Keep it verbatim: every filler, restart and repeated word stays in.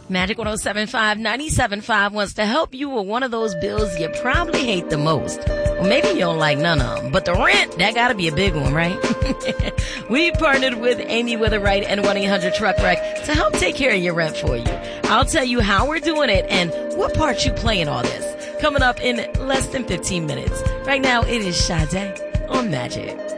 Magic one oh seven point five, ninety-seven point five wants to help you with one of those bills you probably hate the most. Or maybe you don't like none of them. But the rent, that gotta be a big one, right? We partnered with Amy Witherite and one eight hundred truck wreck to help take care of your rent for you. I'll tell you how we're doing it and what part you play in all this. Coming up in less than fifteen minutes. Right now, it is Sade on Magic.